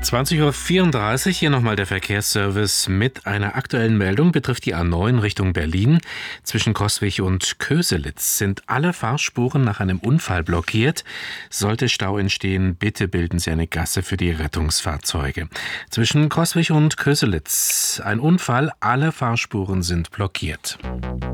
20:34 Uhr, hier nochmal der Verkehrsservice mit einer aktuellen Meldung, betrifft die A9 Richtung Berlin. Zwischen Coswig und Köselitz sind alle Fahrspuren nach einem Unfall blockiert. Sollte Stau entstehen, bitte bilden Sie eine Gasse für die Rettungsfahrzeuge. Zwischen Coswig und Köselitz ein Unfall, alle Fahrspuren sind blockiert.